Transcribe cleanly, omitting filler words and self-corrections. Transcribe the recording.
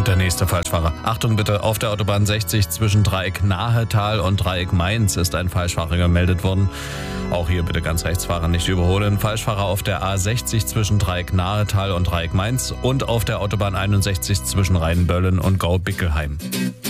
Und der nächste Falschfahrer. Achtung bitte, auf der Autobahn 60 zwischen Dreieck Nahetal und Dreieck Mainz ist ein Falschfahrer gemeldet worden. Auch hier bitte ganz rechts fahren, nicht überholen. Falschfahrer auf der A60 zwischen Dreieck Nahetal und Dreieck Mainz und auf der Autobahn 61 zwischen Rheinböllen und Gau-Bickelheim.